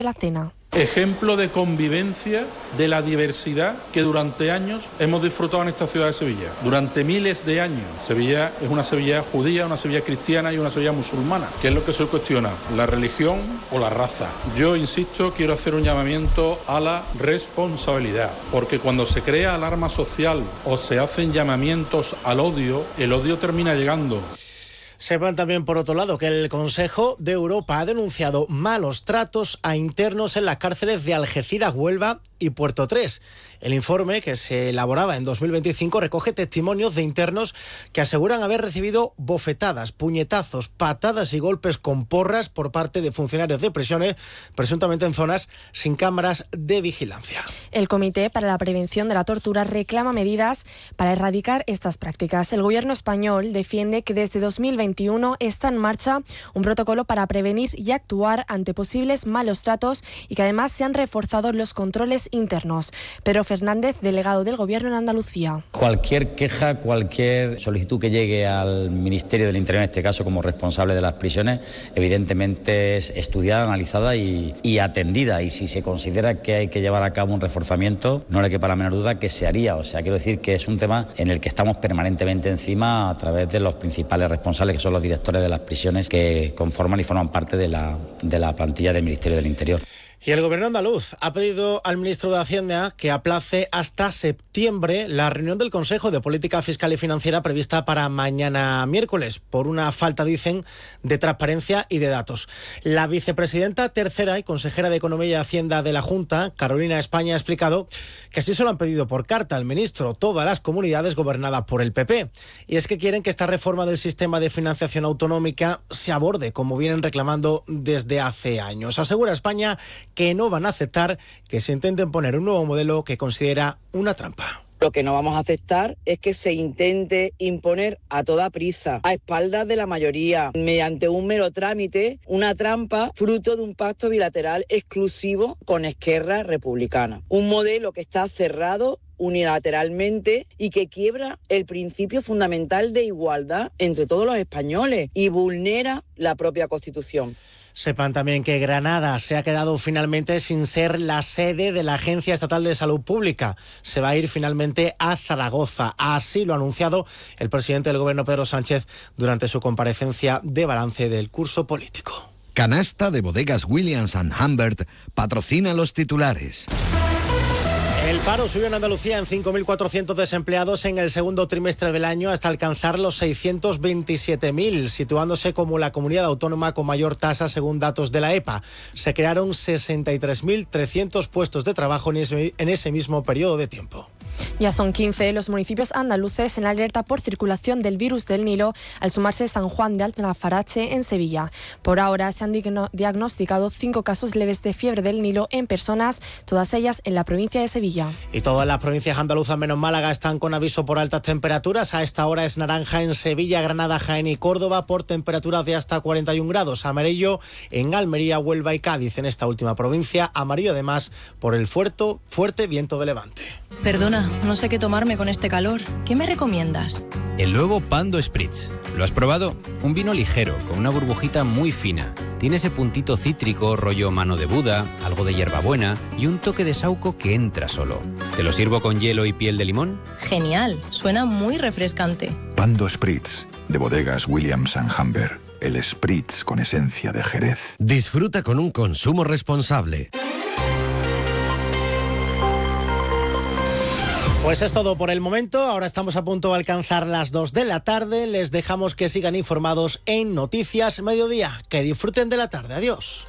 la cena. Ejemplo de convivencia de la diversidad que durante años hemos disfrutado en esta ciudad de Sevilla. Durante miles de años. Sevilla es una Sevilla judía, una Sevilla cristiana y una Sevilla musulmana. ¿Qué es lo que se cuestiona? ¿La religión o la raza? Yo, insisto, quiero hacer un llamamiento a la responsabilidad. Porque cuando se crea alarma social o se hacen llamamientos al odio, el odio termina llegando. Sepan también, por otro lado, que el Consejo de Europa ha denunciado malos tratos a internos en las cárceles de Algeciras, Huelva y Puerto 3. El informe, que se elaboraba en 2025, recoge testimonios de internos que aseguran haber recibido bofetadas, puñetazos, patadas y golpes con porras por parte de funcionarios de prisiones, presuntamente en zonas sin cámaras de vigilancia. El Comité para la Prevención de la Tortura reclama medidas para erradicar estas prácticas. El Gobierno español defiende que desde 2021 está en marcha un protocolo para prevenir y actuar ante posibles malos tratos y que además se han reforzado los controles internos. Pedro Fernández, delegado del Gobierno en Andalucía. Cualquier queja, cualquier solicitud que llegue al Ministerio del Interior, en este caso como responsable de las prisiones, evidentemente es estudiada, analizada y atendida. Y si se considera que hay que llevar a cabo un reforzamiento, no le quepa la menor duda que se haría. O sea, quiero decir que es un tema en el que estamos permanentemente encima a través de los principales responsables, que son los directores de las prisiones que conforman y forman parte de la plantilla del Ministerio del Interior. Y el Gobierno andaluz ha pedido al ministro de Hacienda que aplace hasta septiembre la reunión del Consejo de Política Fiscal y Financiera prevista para mañana miércoles, por una falta, dicen, de transparencia y de datos. La vicepresidenta tercera y consejera de Economía y Hacienda de la Junta, Carolina España, ha explicado que así se lo han pedido por carta al ministro todas las comunidades gobernadas por el PP. Y es que quieren que esta reforma del sistema de financiación autonómica se aborde, como vienen reclamando desde hace años. Asegura España que no van a aceptar que se intenten poner un nuevo modelo que considera una trampa. Lo que no vamos a aceptar es que se intente imponer a toda prisa, a espaldas de la mayoría, mediante un mero trámite, una trampa fruto de un pacto bilateral exclusivo con Esquerra Republicana. Un modelo que está cerrado unilateralmente y que quiebra el principio fundamental de igualdad entre todos los españoles y vulnera la propia Constitución. Sepan también que Granada se ha quedado finalmente sin ser la sede de la Agencia Estatal de Salud Pública. Se va a ir finalmente a Zaragoza. Así lo ha anunciado el presidente del Gobierno, Pedro Sánchez, durante su comparecencia de balance del curso político. Canasta de Bodegas Williams & Humbert patrocina los titulares. El paro subió en Andalucía en 5.400 desempleados en el segundo trimestre del año hasta alcanzar los 627.000, situándose como la comunidad autónoma con mayor tasa según datos de la EPA. Se crearon 63.300 puestos de trabajo en ese mismo periodo de tiempo. Ya son 15 los municipios andaluces en alerta por circulación del virus del Nilo, al sumarse San Juan de Alfarache en Sevilla. Por ahora se han diagnosticado 5 casos leves de fiebre del Nilo en personas, todas ellas en la provincia de Sevilla. Y todas las provincias andaluzas menos Málaga están con aviso por altas temperaturas. A esta hora es naranja en Sevilla, Granada, Jaén y Córdoba por temperaturas de hasta 41 grados. Amarillo en Almería, Huelva y Cádiz. En esta última provincia, amarillo además por el fuerte viento de levante. Perdona, no sé qué tomarme con este calor. ¿Qué me recomiendas? El nuevo Pando Spritz. ¿Lo has probado? Un vino ligero, con una burbujita muy fina. Tiene ese puntito cítrico, rollo mano de Buda, algo de hierbabuena y un toque de saúco que entra solo. ¿Te lo sirvo con hielo y piel de limón? Genial, suena muy refrescante. Pando Spritz, de Bodegas Williams & Humbert. El Spritz con esencia de Jerez. Disfruta con un consumo responsable. Pues es todo por el momento. Ahora estamos a punto de alcanzar las 2 de la tarde. Les dejamos que sigan informados en Noticias Mediodía. Que disfruten de la tarde. Adiós.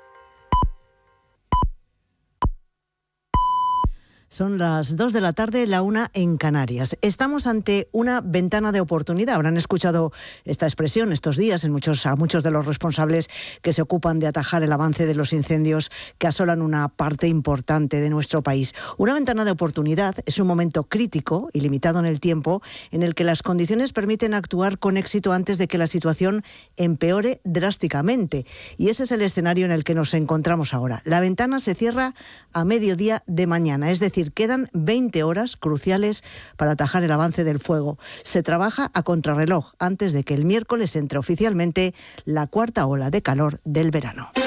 Son las 2 de la tarde, la 1 en Canarias. Estamos ante una ventana de oportunidad. Habrán escuchado esta expresión estos días a muchos de los responsables que se ocupan de atajar el avance de los incendios que asolan una parte importante de nuestro país. Una ventana de oportunidad es un momento crítico y limitado en el tiempo en el que las condiciones permiten actuar con éxito antes de que la situación empeore drásticamente. Y ese es el escenario en el que nos encontramos ahora. La ventana se cierra a mediodía de mañana, es decir, quedan 20 horas cruciales para atajar el avance del fuego. Se trabaja a contrarreloj antes de que el miércoles entre oficialmente la cuarta ola de calor del verano.